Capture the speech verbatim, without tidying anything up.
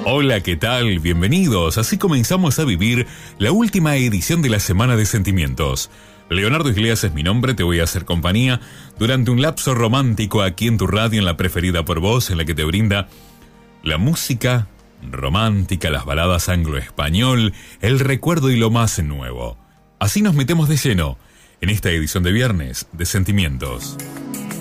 Hola, ¿qué tal? Bienvenidos. Así comenzamos a vivir la última edición de la Semana de Sentimientos. Leonardo Iglesias es mi nombre, te voy a hacer compañía durante un lapso romántico aquí en tu radio, en la preferida por vos, en la que te brinda la música romántica, las baladas anglo-español, el recuerdo y lo más nuevo. Así nos metemos de lleno en esta edición de viernes de Sentimientos.